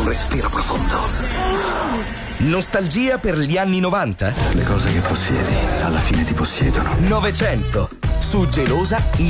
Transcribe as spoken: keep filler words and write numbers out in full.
un respiro profondo. Nostalgia per gli anni novanta? Le cose che possiedi alla fine ti possiedono. Novecento. Su Gelosa